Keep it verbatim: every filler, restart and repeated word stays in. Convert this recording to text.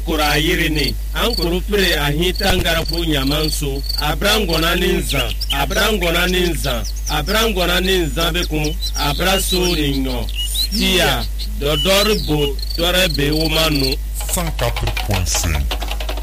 kura yirini an kuru pere ahi tangara fu nyamanso abrangona ninza abrangona ninza abrangona ninza be kun abraso ninyo tia dodor bo tore be womanu cent quatre point cinq